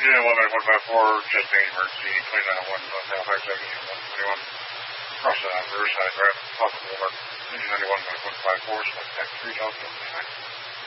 Unit 19154, just main emergency, 2901 South Halifax Avenue, 121. Cross Riverside, right, possible over, 91.154, select tech 3 Delta, 29.